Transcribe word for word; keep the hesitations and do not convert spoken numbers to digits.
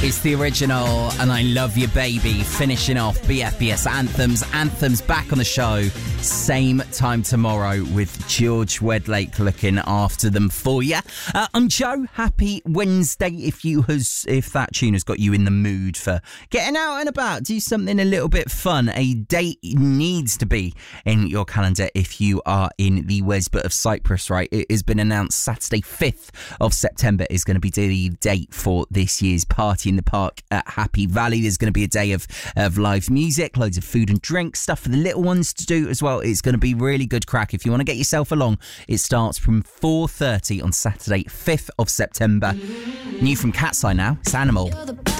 It's the original, and I Love You Baby, finishing off B F B S Anthems. Anthems back on the show, same time tomorrow with George Wedlake looking after them for you. Uh, I'm Joe. Happy Wednesday. If you has, if that tune has got you in the mood for getting out and about, do something a little bit fun. A date needs to be in your calendar if you are in the Wesbut of Cyprus, right? It has been announced Saturday fifth of September is going to be the date for this year's Party in the Park at Happy Valley. There's going to be a day of, of live music, loads of food and drink, stuff for the little ones to do as well. It's going to be really good crack. If you want to get yourself along, it starts from four thirty on Saturday fifth of September. New from Cat's Eye now, it's Animal.